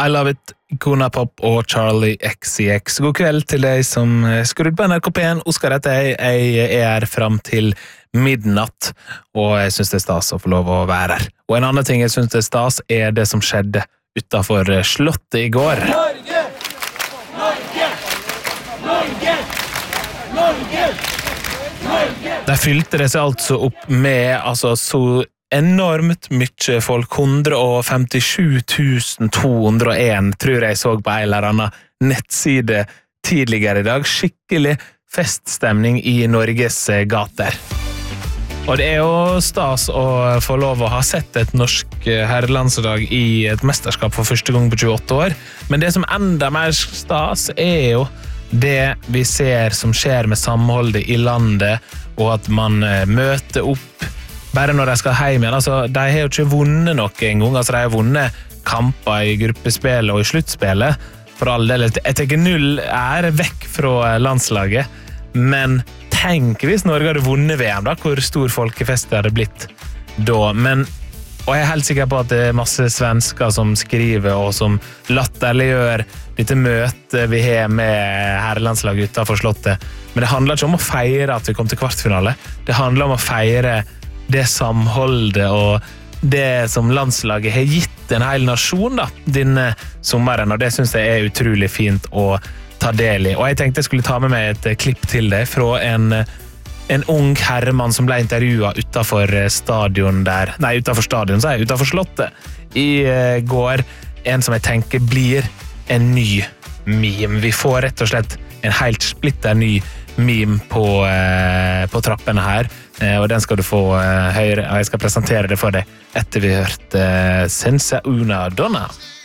I Love It, Icona Pop og Charlie XCX. God kveld til deg som skrudd på NRK1. Oskar heter jeg her frem til midnatt, og jeg synes det stas å få lov å være her. Og en annen ting jeg synes det stas det som skjedde utenfor Slottet i går. Norge! Norge! Norge! Norge! Norge! Der fylte det seg altså opp med så enormt mye folk, 157 201, tror jeg så på en eller annen nettside tidligere i dag. Skikkelig feststemning i Norges gater. Og det jo stas å få lov å ha sett et norsk herrelandslag i et mesterskap for første gang på 28 år. Men det som enda mer stas jo det vi ser som skjer med samholdet i landet, og at man møter opp bare når de skal hjem igjen. De har jo ikke vunnet noe en gang. De har vunnet kamper i gruppespillet og i sluttspillet. For all del, jeg tenker 0 vekk fra landslaget. Men tenk hvis Norge hadde vunnet VM da, hvor stor folkefest det hadde blitt da. Og jeg helt sikker på at det masse svensker som skriver og som latterliggjør dette møtet vi har med herrelandslaget utenfor Slottet. Men det handler ikke om å feire at vi kom til kvartfinale. Det handler om å feire det samholdet og det som landslaget har gitt en hel nasjon da, denne sommeren, og det synes jeg utrolig fint å ta del i. Og jeg tenkte jeg skulle ta med meg et klipp til deg fra en ung herremann som ble intervjuet utenfor stadion der, nei, utenfor stadion, så utenfor Slottet i går, en som jeg tenker blir en ny meme. Vi får rett og slett en helt splitter ny meme på trappene her, og den skal du få høre, og jeg skal presentere det for deg etter vi har hørt Senza una donna.